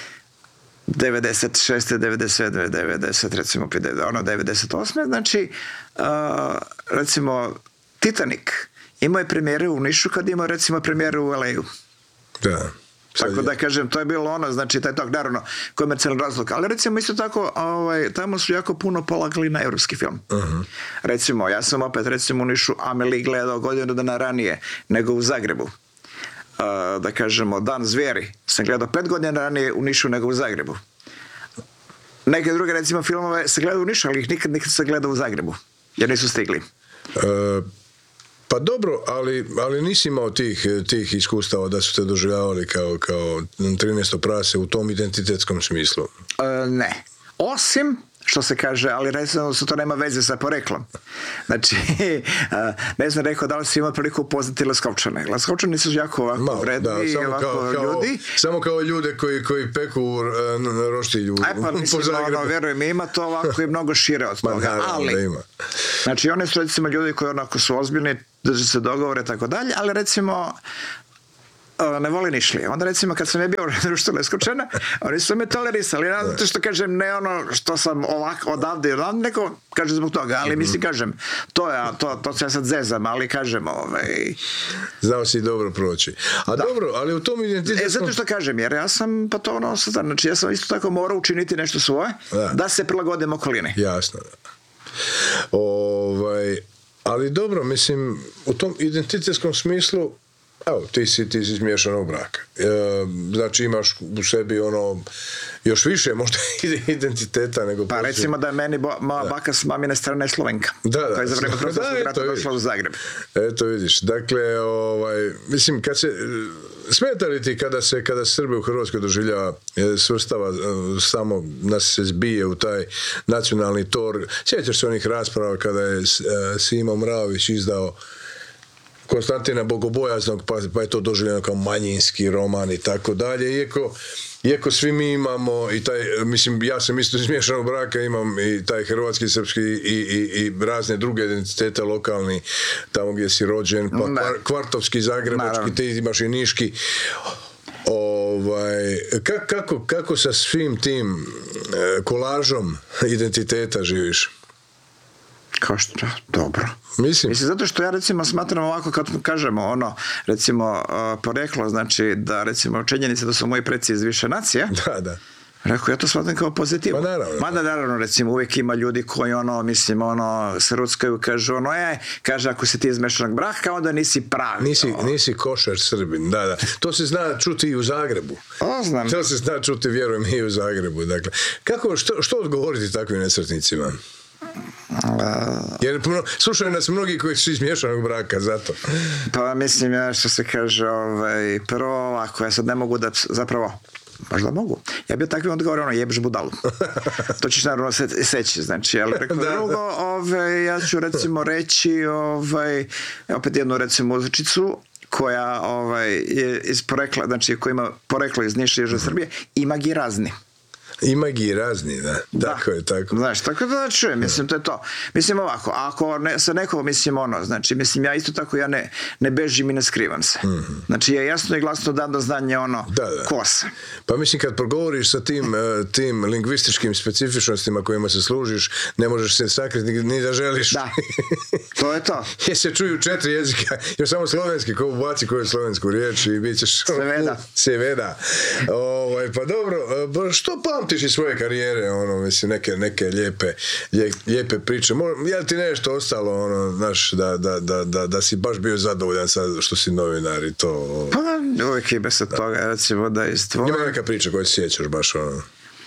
devedeset šeste, devedeset sedme, devedeset recimo ono devedeset osme znači uh, recimo Titanic imao je premijere u Nišu kad imao recimo premijere u L A-u. Da. Tako Sad da je- kažem, to je bilo ono, znači taj tog, naravno, komercijalni razlog. Ali recimo isto tako, ovaj, tamo su jako puno polagali na evropski film. Uh-huh. Recimo, ja sam opet recimo u Nišu Amelie gledao godinu dana ranije nego u Zagrebu. Uh, da kažemo, Dan zvijeri sam gledao pet godina ranije u Nišu nego u Zagrebu. Neke druge recimo filmove se gledao u Nišu, ali ih nikad nikad se gledao u Zagrebu, jer nisu stigli. E, pa dobro, ali, ali nisi imao tih, tih iskustava da su te doživljavali kao, kao trinaesto prase u tom identitetskom smislu. E, ne. Osim, što se kaže, ali recimo su to nema veze sa poreklom. Znači, ne znam rekao da li si imao priliku upoznati Leskovčane. Leskovčani su jako ovako Malo, vredni da, i samo ovako kao, kao, ljudi. samo kao ljude koji, koji peku uh, roštilju Aj pa po mislim, Zagrebu. ono, vjerujem, ima to ovako i mnogo šire od Ma, toga. naravno Ali, da ima. znači, oni su recimo ljudi koji onako su ozbiljni, drže se dogovore i tako dalje, ali recimo ne voli Nišlije. Onda recimo kad sam je bio u društvu Leskovčana, oni su me tolerisali. Ja, zato što kažem, ne ono što sam ovako odavde i odavde, neko kaže zbog toga, ali mislim kažem, to je, to, to se ja sad zezam, ali kažem, ovaj... Znao si dobro proći. A Da. dobro, ali u tom identitetskom... E, zato što kažem, jer ja sam, pa to ono, sad, znači ja sam isto tako morao učiniti nešto svoje, Da. da se prilagodim okolini. Jasno, da. Ovaj, ali dobro, mislim, u tom identitetskom smislu, evo, ti si, ti si iz miješanog braka. E, znači imaš u sebi ono, još više možda identiteta nego... Pa poslije. recimo da je meni bo, moja baka s mamine strane Slovenka. Da, da. To je za vreme Da, Prvog eto, rata vidiš. došla u Zagreb. Eto vidiš, dakle, ovaj, mislim, kad se, smeta li ti kada se, kada se Srbe u Hrvatskoj doživljava, e, svrstava, e, samo nas se zbije u taj nacionalni tor, sjećaš se onih rasprava kada je e, Simo Mraović izdao Konstantina Bogobojaznog, pa, pa je to doživljeno kao manjinski roman i tako dalje, iako Iako svi mi imamo i taj, mislim, ja sam isto iz miješanog braka, imam i taj hrvatski, srpski i, i, i razne druge identitete lokalni, tamo gdje si rođen, pa Da. kvar- kvartovski, zagrebački, Naravno. ti imaš i niški. Ovaj, ka- kako, kako sa svim tim e, kolažom identiteta živiš? Kao što, dobro. Mislim, Mislim, zato što ja recimo smatram ovako kad kažemo ono, recimo uh, poreklo, znači da recimo činjenica da su moji preci iz više nacije, da, da. rekao, ja to shvatam kao pozitivno. Pa naravno. Mada naravno, recimo, uvijek ima ljudi koji ono, mislim, ono, se ruckaju, kažu ono, e, kaže, ako si ti iz mešanog braka, onda nisi pravi. Nisi, ono. nisi košar Srbin, da, da. To se zna čuti i u Zagrebu. O, znam. To se zna čuti, vjerujem, i u Zagrebu. Dakle, kako, što, što odgovoriti takvim nesretnicima? Jer puno, slušaju nas mnogi koji su iz miješanog braka, zato. Pa mislim, ja što se kaže, ovaj, prvo ovako, ja sad ne mogu da, zapravo, možda mogu. Ja bi takvim odgovorio, ono, jebš budalu. To ćeš naravno se, seći, znači, ali rekao Da. drugo, ovaj, ja ću recimo reći, ovaj, opet jednu recimo uzrečicu, koja ovaj, je iz porekla, znači koja ima poreklo iz Niša i Južne Srbije, ima gi razni. Ima gi razni, da. Tako je, tako. Znaš, tako da čujem, mislim, to je to. Mislim ovako, ako ne, sa nekom, mislim, ono, znači, mislim, ja isto tako, ja ne, ne bežim i ne skrivam se. Mm-hmm. Znači, ja jasno i glasno dam do znanja, ono, Da, da. ko sam. Pa mislim, kad progovoriš sa tim, eh, tim lingvističkim specifičnostima kojima se služiš, ne možeš se sakriti ni, ni da želiš. Da, to je to. Jer se čuju četiri jezika, još samo slovenski, ko ubaci koju slovensku riječ i bit ćeš... Seveda. Seveda. Ovaj, pa dobro, eh, što pamtiš iz svoje karijere, ono, mislim, neke, neke lijepe, lijep, lijepe priče. Mo- Je li ti nešto ostalo, ono, znaš, da, da, da, da, da si baš bio zadovoljan sad što si novinar i to... Pa uvijek ima se toga, recimo, da izdvojim. Ima neka priča koju se sjećaš baš, ono...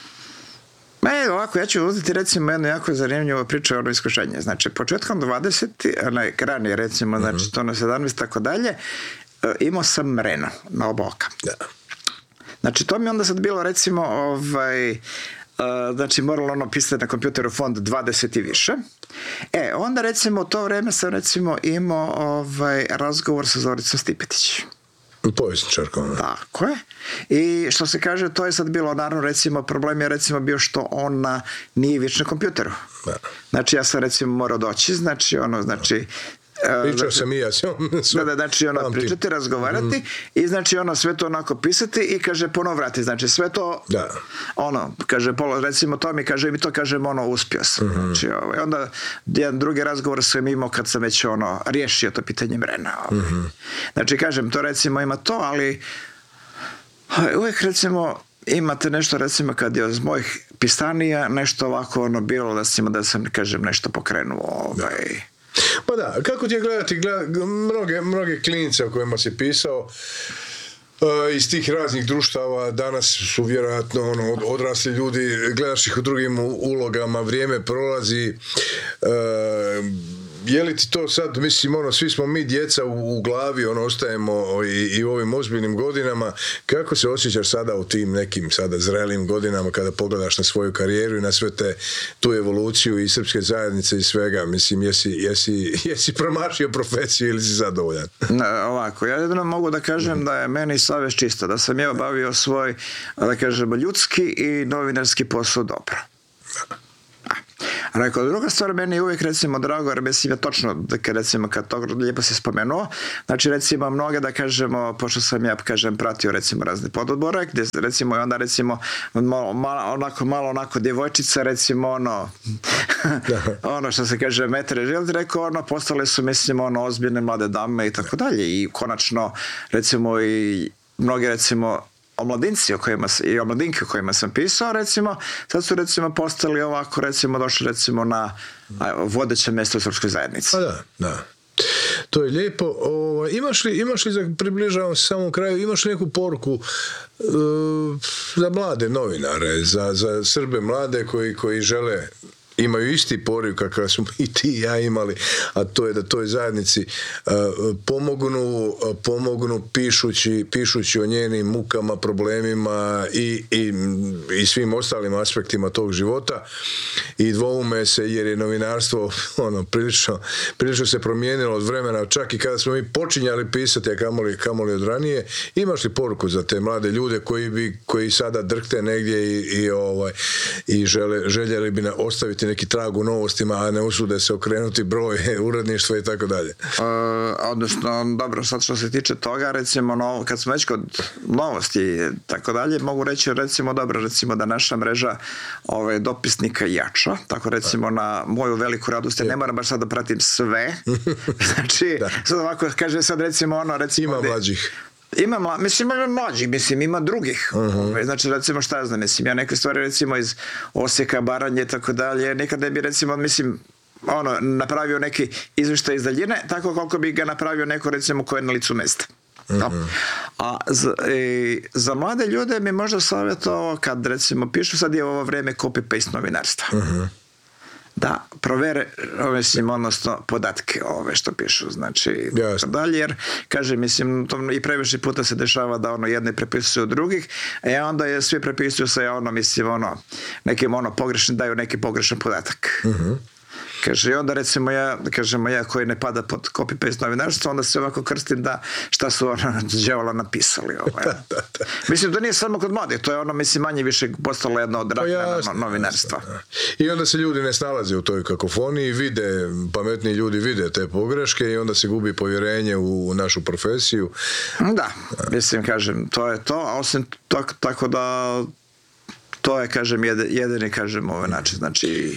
Ma je, ovako, ja ću uzeti recimo jednu jako zanimljivu priču, ono iskušenje. Znači, početkom dvadesetih, onaj ranije recimo, mm-hmm. znači to na sedamnaest tako dalje, e, imao sam mreno na oba oka. Da. Znači, to mi je onda sad bilo recimo, ovaj, uh, znači moralo ono pisati na kompjuteru font dvadeset i više. E, onda recimo u to vrijeme sam recimo imao ovaj, razgovor sa Zoricom Stipetić. Povjesničarkom. Tako je. I što se kaže, to je sad bilo, naravno, recimo, problem je recimo bio što ona nije već na kompjuteru. Da. Znači, ja sam recimo morao doći, znači, ono, znači, Pričao znači, sam i ja s njom. da, da, znači ono Pamtim. pričati, razgovarati mm. i znači ono sve to onako pisati i kaže ponovo vrati, znači sve to Da. ono, kaže polo, recimo to mi kaže mi to kažem ono uspio sam, mm-hmm. znači ovaj, onda jedan drugi razgovor sam imao kad sam već ono riješio to pitanje mrena, ovaj. mm-hmm. Znači kažem to recimo ima to, ali Uvijek recimo imate nešto recimo kad je od mojih pisanija nešto ovako ono bilo recimo da sam kažem nešto pokrenuo ovaj. Pa da, kako ti je gledati gleda, mnoge, mnoge klinice o kojima si pisao uh, iz tih raznih društava danas su vjerojatno ono, odrasli ljudi, gledaš ih u drugim ulogama, vrijeme prolazi, uh, je li ti to sad, mislim, ono, svi smo mi djeca u, u glavi, ono, ostajemo i, i u ovim ozbiljnim godinama, kako se osjećaš sada u tim nekim sada zrelim godinama kada pogledaš na svoju karijeru i na sve te, tu evoluciju i srpske zajednice i svega, mislim, jesi, jesi, jesi promašio profesiju ili si zadovoljan? Ne, ovako, ja jedino mogu da kažem mm-hmm. da je meni savjest čista, da sam ja obavio svoj, da kažem, ljudski i novinarski posao dobro. Rekao, druga stvar, meni je uvijek recimo drago, jer mislim je točno, da recimo kad to lijepo si spomenuo, znači recimo mnoge da kažemo, pošto sam ja kažem pratio recimo razne pododbore, gdje recimo i onda recimo malo, malo, onako, malo onako djevojčica recimo ono, ono što se kaže metre želiti, rekao ono, postale su mislim ono ozbiljne mlade dame i tako dalje i konačno recimo i mnogi recimo omladinci o kojima, i omladinke o kojima sam pisao, recimo, sad su recimo postali ovako, recimo, došli recimo na vodeće mjesto u srpskoj zajednici. Pa da, da. To je lijepo. O, imaš li, imaš li, za približavam se samom kraju, imaš li neku poruku uh, za mlade novinare, za, za Srbe mlade koji, koji žele imaju isti poriv kakav smo i ti i ja imali, a to je da toj zajednici uh, pomognu, uh, pomognu pišući, pišući o njenim mukama, problemima i, i, i svim ostalim aspektima tog života i dvoume se jer je novinarstvo ono, prilično, prilično se promijenilo od vremena, čak i kada smo mi počinjali pisati, a kamoli, kamoli od ranije. Imaš li poruku za te mlade ljude koji, bi, koji sada drhte negdje i, i, ovaj, i žele, željeli bi na, ostaviti neki trag u novostima, a ne usude se okrenuti broj uredništva i tako dalje. Odnosno, dobro, sad što se tiče toga, recimo, no, kad smo već kod novosti i tako dalje, mogu reći, recimo, dobro, recimo da naša mreža ove, dopisnika jača, tako recimo na moju veliku radost, ne moram baš sad da pratim sve, znači, da. Sad ovako kaže sad recimo ono, recimo... Ima mlađih. Ima, mla, mislim, ima mlađih, mislim, ima drugih. Uh-huh. Znači, recimo, šta ja znam, mislim, ja neke stvari, recimo, iz Osijeka, Baranje, tako dalje, nekada bi, recimo, mislim, ono, napravio neki izvještaj iz daljine, tako koliko bi ga napravio neko, recimo, ko je na licu mesta. Uh-huh. A za, e, za mlade ljude mi možda savjetovao, kad, recimo, pišu, sad je ovo vrijeme copy-paste novinarstva. Uh-huh. Da provere, mislim, odnosno podatke ove što pišu, znači yes. dalje, jer kaže, mislim, to i previše puta se dešava da ono jedni prepisuju od drugih, a onda je svi prepisuju se ono, mislim, ono, nekim ono pogrešni, daju neki pogrešan podatak. Uh-huh. Kaže, i onda recimo ja, kažemo ja koji ne pada pod copy-paste novinarstvo, onda se ovako krstim da šta su ono đavola napisali. Ovaj. da, da, da. Mislim, da nije samo kod mladih, to je ono, mislim, manje više postalo jedno od rakna novinarstva. Jasno, i onda se ljudi ne snalaze u toj kakofoniji, vide, pametni ljudi vide te pogreške i onda se gubi povjerenje u našu profesiju. Da, mislim, kažem, to je to, a osim to, tako da to je, kažem, jedini, kažem, ovaj način, znači...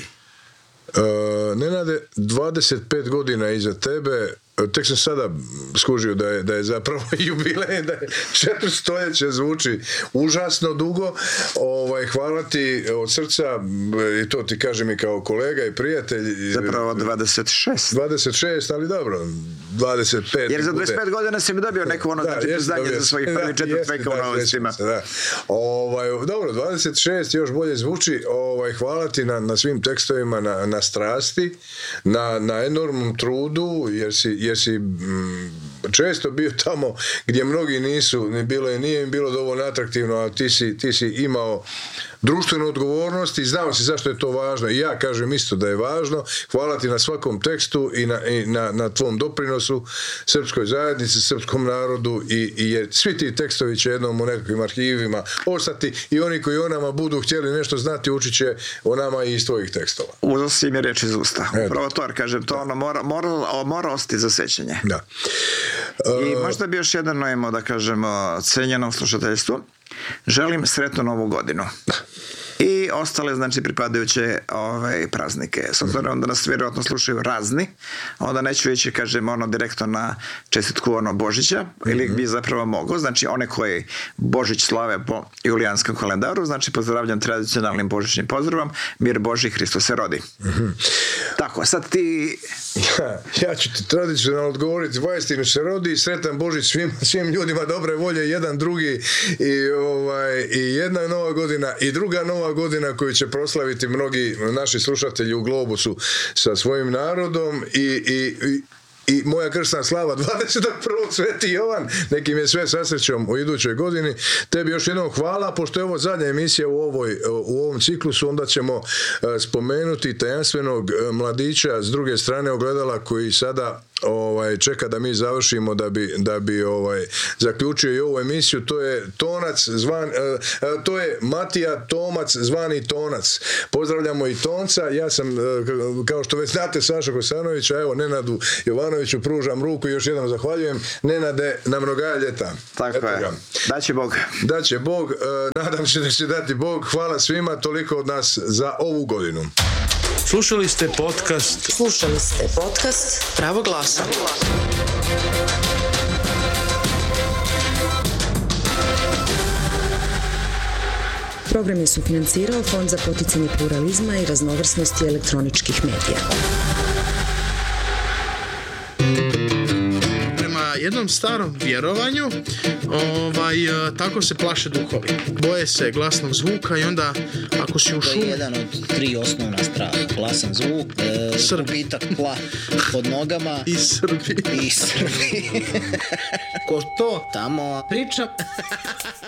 Uh, Nenade, dvadeset pet godina iza tebe, tek sam sada skužio da je, da je zapravo jubilej, da je četiri stoljeće, zvuči užasno dugo. Ovaj, hvala ti od srca, i to ti kažem i kao kolega i prijatelj. Zapravo dvadeset šest. dvadeset šest, ali dobro, dvadeset pet. Jer za dvadeset pet godina sam dobio neko ono, znači, priznanje za svojih prvi četiri veka u novostima. Ovaj, dobro, dvadeset šest još bolje zvuči. Ovaj, hvala ti na, na svim tekstovima, na, na strasti, na, na enormnom trudu, jer si jer si mm, često bio tamo gdje mnogi nisu, ni bilo je, nije im bilo dovoljno atraktivno, a ti si, ti si imao društvenu odgovornost i znao si zašto je to važno. I ja kažem isto da je važno. Hvala ti na svakom tekstu i na, i na, na tvom doprinosu srpskoj zajednici, srpskom narodu i, i jer svi ti tekstovi će jednom u nekakvim arhivima ostati i oni koji o nama budu htjeli nešto znati učit će o nama i iz tvojih tekstova. Uzeo si mi riječ iz usta. Upravo to, kažem, to ono mora, mora, mora ostati za sećanje. Da. I možda bi još jedno imao da kažemo cenjenom slušateljstvu. Želim sretnu novu godinu. i ostale, znači, pripadajuće ovaj, praznike. S obzirom da nas vjerojatno slušaju razni, onda neću ići, kažem, ono direktno na čestitku ono Božića, mm-hmm. ili bi zapravo mogao, znači one koji Božić slave po julijanskom kalendaru, znači pozdravljam tradicionalnim božićnim pozdravom, mir Božji, Hristos se rodi. Mm-hmm. Tako, sad ti... Ja, ja ću ti tradicionalno odgovoriti, vajstinu se rodi, sretan Božić svim, svim ljudima dobre volje, jedan drugi i, ovaj, i jedna nova godina i druga nova godina koju će proslaviti mnogi naši slušatelji u Globusu sa svojim narodom i, i, i I moja krsna slava dvadeset prvog Sveti Jovan, nekim je sve sa srećom u idućoj godini. Tebi još jednom hvala, pošto je ovo zadnja emisija u, ovoj, u ovom ciklusu, onda ćemo spomenuti tajanstvenog mladića s druge strane ogledala koji sada ovaj, čeka da mi završimo da bi, da bi ovaj, zaključio i ovu emisiju. To je Tonac zvan, to je Matija Tomac zvani Tonac. Pozdravljamo i Tonca. Ja sam, kao što već znate, Saša Kosanović, a evo Nenadu Jovanoviću pružam ruku i još jednom zahvaljujem. Nenade, na mnoga ljeta. Tako Eto je. Ga. Daće Bog. Daće Bog. Nadam se da će dati Bog. Hvala svima, toliko od nas za ovu godinu. Slušali ste podcast Slušali ste podcast Pravo glasa. Program je sufinancirao Fond za poticanje pluralizma i raznovrsnosti elektroničkih medija. Jednom starom vjerovanju ovaj, tako se plaše duhovi. Boje se glasnog zvuka i onda ako si u šumi... To je jedan od tri osnovna straha. Glasan zvuk, e, gubitak tla pod nogama i Srbi. I Srbi. Ko to? Tamo pričam.